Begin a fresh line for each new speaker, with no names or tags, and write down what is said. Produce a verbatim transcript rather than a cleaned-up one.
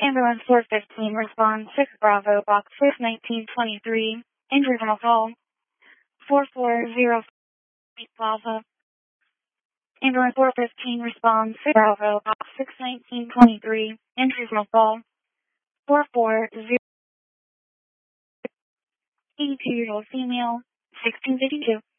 Ambulance four fifteen, respond six Bravo, box six nineteen twenty-three, injured alcohol, four four zero Plaza. Ambulance four fifteen, respond six Bravo, box six nineteen twenty-three, injured alcohol, four four zero eighty-two year old female, sixteen fifty-two.